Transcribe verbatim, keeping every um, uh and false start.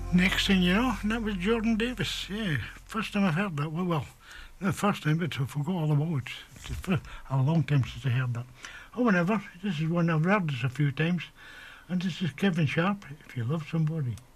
Next thing you know, that was Jordan Davis. Yeah, first time I've heard that. Well, well, not the first time, but I forgot all about it. It's a, a long time since I heard that. Oh, whatever. This is one I've heard this a few times. And this is Kevin Sharp, If You Love Somebody.